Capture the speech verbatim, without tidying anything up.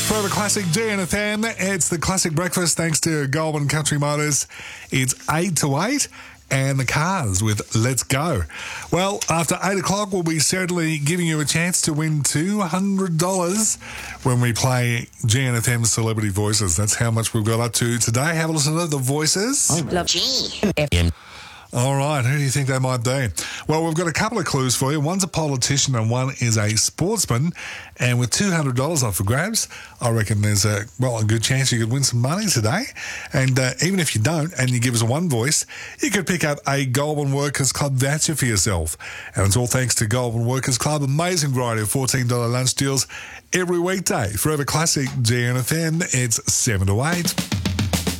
Forever Classic G N F M. It's the Classic Breakfast thanks to Goulburn Country Motors. It's eight to eight and the Cars with Let's Go. Well, after eight o'clock, we'll be certainly giving you a chance to win two hundred dollars when we play G N F M Celebrity Voices. That's how much we've got up to today. Have a listen to the voices. I love G N F M. All right, who do you think they might be? Well, we've got a couple of clues for you. One's a politician and one is a sportsman. And with two hundred dollars up for grabs, I reckon there's a, well, a good chance you could win some money today. And uh, even if you don't and you give us one voice, you could pick up a Goulburn Workers Club voucher for yourself. And it's all thanks to Goulburn Workers Club. Amazing variety of fourteen dollars lunch deals every weekday. Forever Classic G N F M, it's seven to eight.